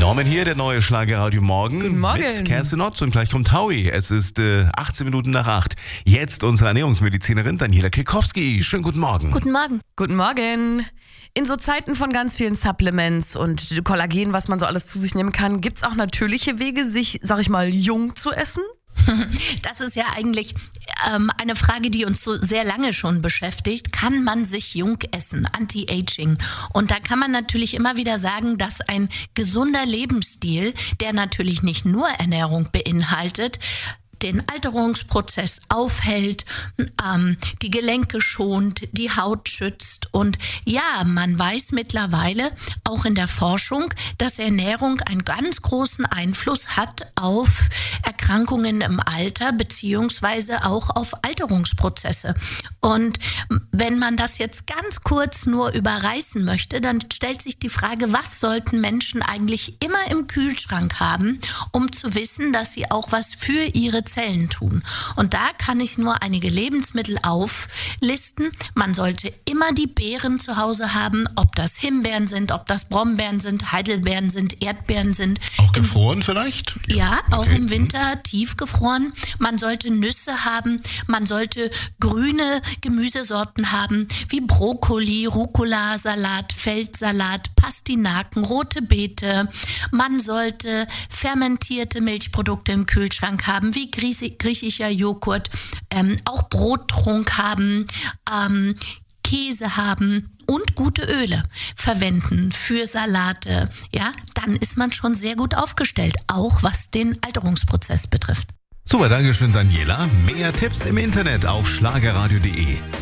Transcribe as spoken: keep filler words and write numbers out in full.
Norman hier, der neue Schlagerradio Morgen. Guten Morgen. Mit Kerstin Ott und gleich kommt Taui. Es ist äh, achtzehn Minuten nach acht. Jetzt unsere Ernährungsmedizinerin Daniela Kikowski. Schönen guten Morgen. Guten Morgen. Guten Morgen. In so Zeiten von ganz vielen Supplements und Kollagen, was man so alles zu sich nehmen kann, gibt es auch natürliche Wege, sich, sag ich mal, jung zu essen? Das ist ja eigentlich ähm, eine Frage, die uns so sehr lange schon beschäftigt. Kann man sich jung essen? Anti-Aging. Und da kann man natürlich immer wieder sagen, dass ein gesunder Lebensstil, der natürlich nicht nur Ernährung beinhaltet, den Alterungsprozess aufhält, ähm, die Gelenke schont, die Haut schützt. Und ja, man weiß mittlerweile auch in der Forschung, dass Ernährung einen ganz großen Einfluss hat auf Erkrankungen im Alter beziehungsweise auch auf Alterungsprozesse. Und wenn man das jetzt ganz kurz nur überreißen möchte, dann stellt sich die Frage, was sollten Menschen eigentlich immer im Kühlschrank haben, um zu wissen, dass sie auch was für ihre Zellen tun. Und da kann ich nur einige Lebensmittel auflisten. Man sollte immer die Beeren zu Hause haben, ob das Himbeeren sind, ob das Brombeeren sind, Heidelbeeren sind, Erdbeeren sind. Auch gefroren Im, vielleicht? Ja, auch okay. im Winter tiefgefroren. Man sollte Nüsse haben, man sollte grüne Gemüsesorten haben, wie Brokkoli, Rucola, Salat, Feldsalat, Pastinaken, rote Beete. Man sollte fermentierte Milchprodukte im Kühlschrank haben, wie griechischer Joghurt, ähm, auch Brottrunk haben, ähm, Käse haben und gute Öle verwenden für Salate. Ja, dann ist man schon sehr gut aufgestellt, auch was den Alterungsprozess betrifft. Super, Dankeschön Daniela. Mehr Tipps im Internet auf schlagerradio punkt de.